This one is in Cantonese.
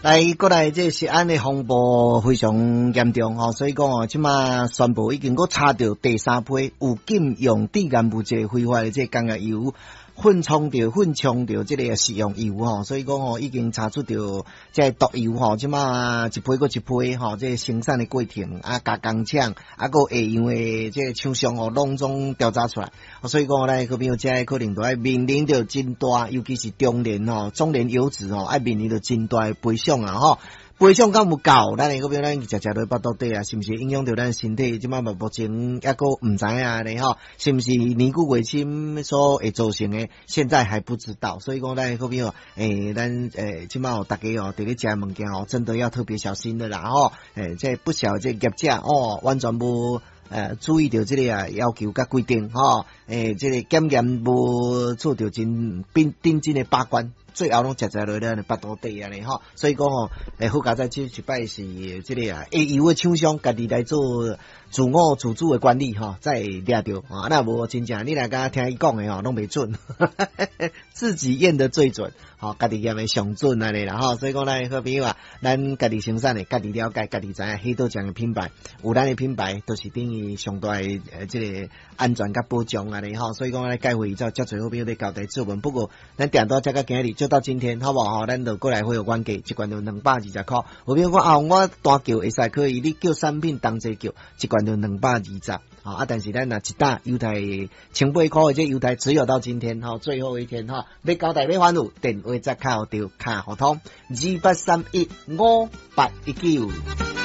过来，这食安的风暴非常严重吼，所以讲哦，即马宣布已经搁查到第三批有禁用致癌物质非法的这工业油。混充着这个食用油吼，所以讲吼已经查出着这毒油吼，即马一批过一批吼，这生产的过程啊，加工厂啊，个下游的这厂商吼，拢总调查出来，所以讲咱个朋友这可能都要面临着真大，尤其是中年吼、中年游子吼，要面临着真大的赔偿啊吼。赔偿敢有够？咱个比如咱食落腹肚底啊，是毋是影响到咱身体？即马目前还个毋知影咧吼，是毋是年久月深所会造成的？现在还不知道。所以讲咱个比如咱即马大家哦，伫咧食物件哦，真的要特别小心的啦吼。这不晓这业者哦，完全无注意到这个啊要求甲规定吼。这个检验无做到真认真的把关。最后拢食落咱腹肚底啊咧吼，所以讲哦，好佳在这一摆是这个啊，下游的厂商家己来做自我自主的管理吼，再抓着啊，那无真正你若敢听伊讲的吼，拢袂准，自己验的最准，吼，家己验的上准安尼啦吼，所以讲咱好朋友啊，咱家己生产的，家己了解，家己知影许多种的品牌，有咱的品牌都是等于上大的这个安全甲保障安尼吼，所以讲咱改会以后，遮侪好朋友咧交代做文，不过咱定到遮个今日就到今天，好无吼？咱就过来会有关价，一罐就220块。有朋友讲啊，我单叫会使可以，你叫产品同齐叫，一罐就220。啊，但是咱若一打犹太1,800块的这犹太只有到今天哈，最后一天哈，要交代要返有电话再靠着卡互通28315819。